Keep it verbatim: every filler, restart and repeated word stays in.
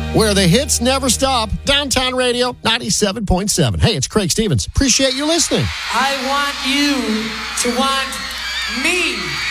Where the hits never stop. Downtown Radio, ninety-seven point seven. Hey, it's Craig Stevens. Appreciate you listening. I want you to want me.